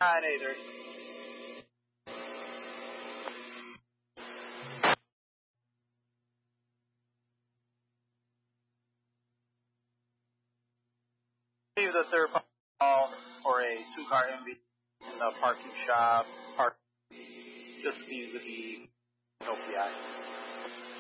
9-8. Receive the third call for a two-car MV in the parking shop. Just vis-a-vis OPI.